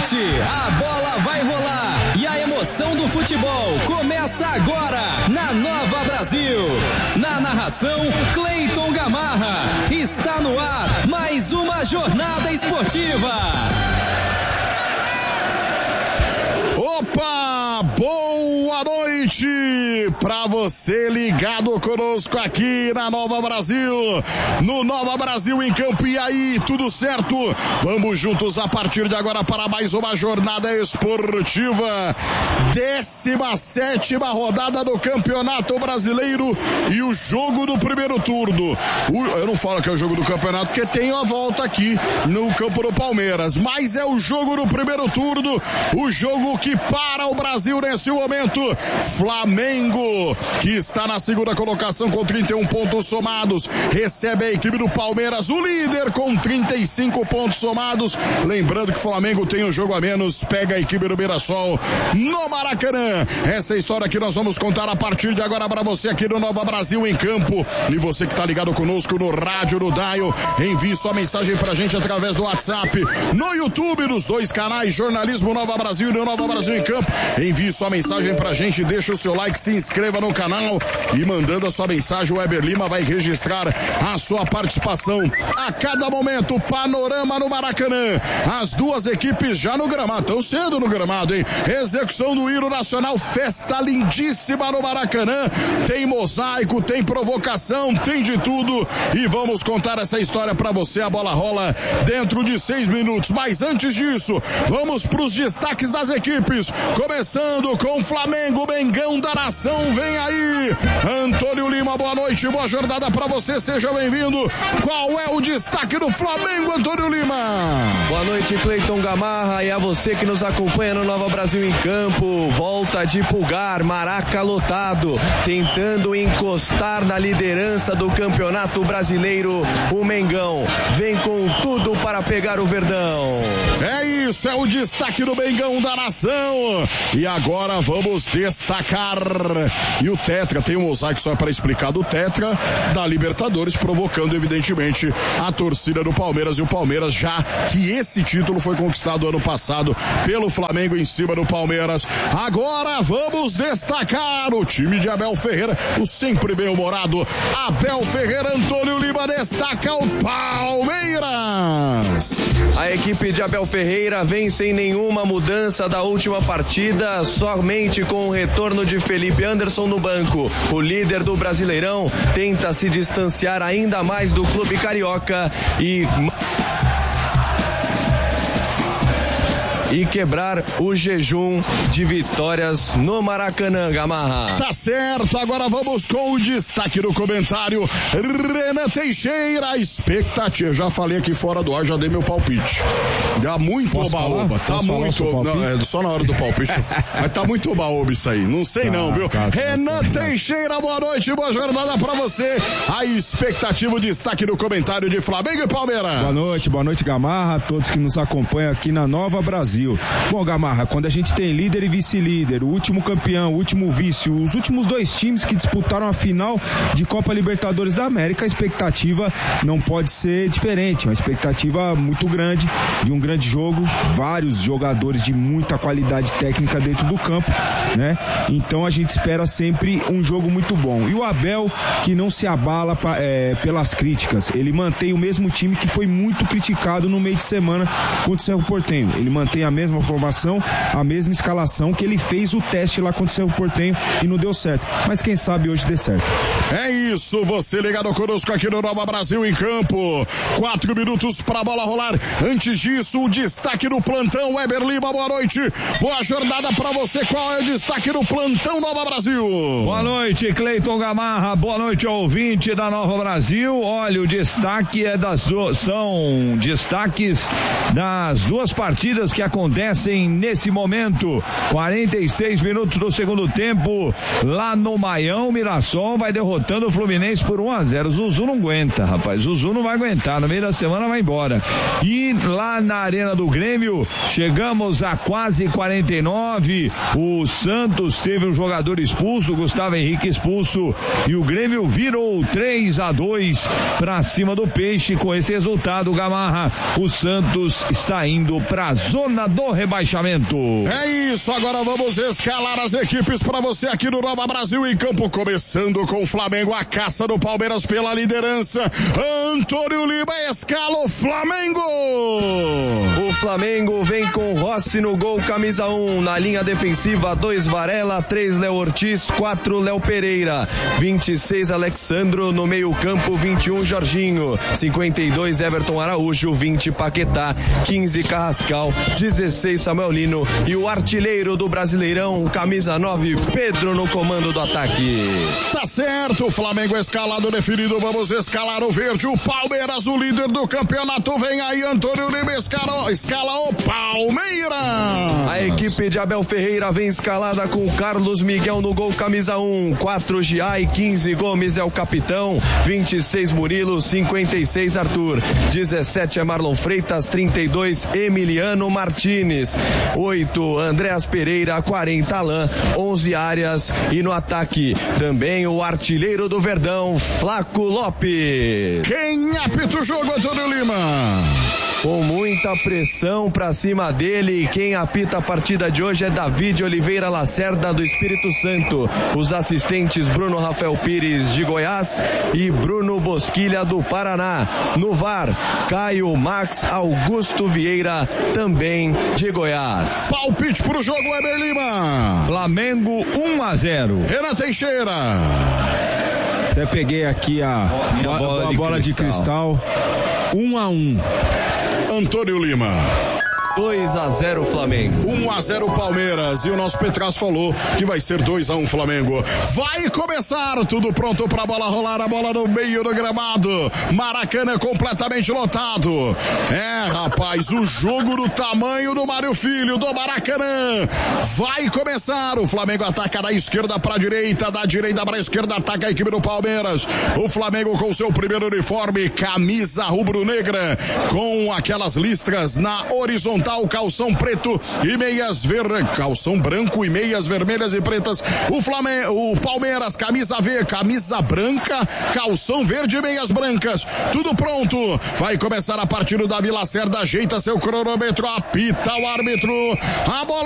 noite, a bola vai rolar e a emoção do futebol começa agora na Nova Brasil. Na narração, Cleiton Gamarra. Está no ar mais uma jornada esportiva. Opa, boa noite pra você ligado conosco aqui na Nova Brasil, no Nova Brasil em Campo. E aí, tudo certo? Vamos juntos a partir de agora para mais uma jornada esportiva, 17ª rodada do Campeonato Brasileiro e o jogo do primeiro turno. Eu não falo que é o jogo do campeonato porque tem a volta aqui no campo do Palmeiras, mas é o jogo do primeiro turno, o jogo que para o Brasil nesse momento. Flamengo, que está na segunda colocação com 31 pontos somados, recebe a equipe do Palmeiras, o líder com 35 pontos somados. Lembrando que o Flamengo tem um jogo a menos, pega a equipe do Mirassol no Maracanã. Essa é a história que nós vamos contar a partir de agora para você aqui no Nova Brasil em Campo. E você que está ligado conosco no rádio, no dial, envie sua mensagem pra gente através do WhatsApp, no YouTube, nos dois canais Jornalismo Nova Brasil e no Nova Brasil em Campo. Envie sua mensagem pra gente, deixa o seu like, se inscreva no canal e mandando a sua mensagem, o Weber Lima vai registrar a sua participação a cada momento. Panorama no Maracanã, as duas equipes já no gramado, tão cedo no gramado, hein? Execução do hino nacional, festa lindíssima no Maracanã, tem mosaico, tem provocação, tem de tudo e vamos contar essa história pra você. A bola rola dentro de 6 minutos, mas antes disso, vamos pros destaques das equipes, começando com o Flamengo, Mengão da Nação, vem aí Antônio Lima, boa noite, boa jornada pra você, seja bem-vindo. Qual é o destaque do Flamengo, Antônio Lima? Boa noite, Cleiton Gamarra, e a você que nos acompanha no Nova Brasil em Campo. Volta de Pulgar, Maraca lotado, tentando encostar na liderança do Campeonato Brasileiro. O Mengão vem com tudo para pegar o Verdão. É isso, é o destaque do Mengão da Nação. E agora vamos destacar. E o Tetra, tem um mosaico só para explicar do Tetra da Libertadores, provocando evidentemente a torcida do Palmeiras. E o Palmeiras, já que esse título foi conquistado ano passado pelo Flamengo em cima do Palmeiras. Agora vamos destacar o time de Abel Ferreira, o sempre bem-humorado Abel Ferreira. Antônio Lima destaca o Palmeiras. A equipe de Abel Ferreira vem sem nenhuma mudança da última partida, somente com o retorno de Felipe Anderson no banco. O líder do Brasileirão tenta se distanciar ainda mais do clube carioca e quebrar o jejum de vitórias no Maracanã, Gamarra. Tá certo, agora vamos com o destaque do comentário. Renan Teixeira, expectativa, já falei aqui fora do ar, já dei meu palpite. Já muito oba-oba, tá muito, não, é só na hora do palpite, mas tá muito oba-oba isso aí, não sei não, viu? Renan Teixeira, boa noite, boa jornada pra você. A expectativa, o destaque do comentário de Flamengo e Palmeiras. Boa noite, Gamarra, a todos que nos acompanham aqui na Nova Brasil. Bom, Gamarra, quando a gente tem líder e vice-líder, o último campeão, o último vice, os últimos dois times que disputaram a final de Copa Libertadores da América, a expectativa não pode ser diferente, uma expectativa muito grande, de um grande jogo, vários jogadores de muita qualidade técnica dentro do campo, né? Então a gente espera sempre um jogo muito bom. E o Abel, que não se abala pelas críticas, ele mantém o mesmo time que foi muito criticado no meio de semana contra o Cerro Porteño. Ele mantém a mesma formação, a mesma escalação que ele fez o teste lá contra o Cerro Porteño e não deu certo, mas quem sabe hoje dê certo. É isso, você ligado conosco aqui no Nova Brasil em Campo, 4 minutos pra bola rolar. Antes disso, o destaque do plantão, Weber Lima, boa noite, boa jornada pra você. Qual é o destaque do plantão Nova Brasil? Boa noite, Cleiton Gamarra, boa noite ao ouvinte da Nova Brasil. Olha, o destaque são destaques das duas partidas que acontecem nesse momento. 46 minutos do segundo tempo, lá no Maião, Mirassol vai derrotando o Fluminense por 1-0. Zuzu não aguenta, rapaz, Zuzu não vai aguentar, no meio da semana vai embora. E lá na Arena do Grêmio, chegamos a quase 49, o Santos teve um jogador expulso, Gustavo Henrique expulso, e o Grêmio virou 3-2 pra cima do Peixe. Com esse resultado, Gamarra, o Santos Santos está indo para a zona do rebaixamento. É isso, agora vamos escalar as equipes para você aqui no Nova Brasil em campo, começando com o Flamengo, a caça do Palmeiras pela liderança. Antônio Lima escala o Flamengo. O Flamengo vem com Rossi no gol, camisa 1, na linha defensiva 2 Varela, 3 Léo Ortiz, 4 Léo Pereira, 26 Alexandro, no meio campo 21 Jorginho, 52 Everton Araújo, 20 Paquetá, 15 Carrascal, 16 Samuel Lino e o artilheiro do Brasileirão, camisa 9 Pedro no comando do ataque. Tá certo, o Flamengo escalado definido, vamos escalar o verde, o Palmeiras, o líder do campeonato, vem aí Antônio Lima, escala o Palmeiras. A equipe de Abel Ferreira vem escalada com Carlos Miguel no gol, camisa 1, 4 Giai, 15 Gomes é o capitão, 26 Murilo, 56 Arthur, 17 é Marlon Freitas, 32 Emiliano Martinez, 8 Andréas Pereira, 40 Alain, 11 Arias e no ataque também o artilheiro do Verdão, Flaco Lopes. Quem apita o jogo, Antônio Lima? Com muita pressão pra cima dele, quem apita a partida de hoje é David Oliveira Lacerda do Espírito Santo, os assistentes Bruno Rafael Pires de Goiás e Bruno Bosquilha do Paraná, no VAR Caio Max Augusto Vieira também de Goiás. Palpite pro jogo, Weber Lima. Flamengo 1-0. Renan Teixeira. Até peguei aqui a bola de cristal. 1-1. Antônio Lima. 2-0 Flamengo. 1-0 Palmeiras. E o nosso Petraz falou que vai ser 2-1 Flamengo. Vai começar, tudo pronto pra bola rolar, a bola no meio do gramado. Maracanã completamente lotado. É, rapaz, o jogo do tamanho do Mário Filho, do Maracanã. Vai começar, o Flamengo ataca da esquerda pra direita, da direita pra esquerda, ataca a equipe do Palmeiras. O Flamengo com seu primeiro uniforme, camisa rubro-negra, com aquelas listras na horizontal, calção preto e meias calção branco e meias vermelhas e pretas. O Palmeiras, camisa V, camisa branca, calção verde e meias brancas. Tudo pronto. Vai começar a partida. O Davi Lacerda ajeita seu cronômetro, apita o árbitro. A bola